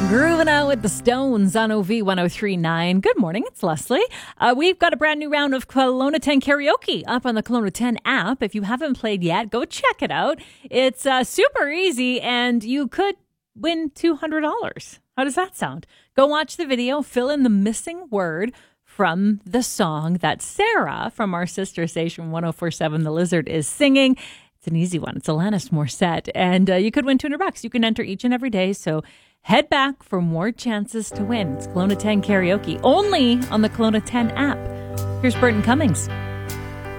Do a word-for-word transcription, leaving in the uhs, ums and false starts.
Grooving out with the Stones on O V one oh three point nine. Good morning, it's Leslie. Uh, we've got a brand new round of Kelowna ten karaoke up on the Kelowna ten app. If you haven't played yet, go check it out. It's uh, super easy and you could win two hundred dollars. How does that sound? Go watch the video, fill in the missing word from the song that Sarah from our sister station one oh four point seven The Lizard is singing. It's an easy one. It's Alanis Morissette. And uh, you could win two hundred bucks. You can enter each and every day. So head back for more chances to win. It's Kelowna ten karaoke only on the Kelowna ten app. Here's Burton Cummings.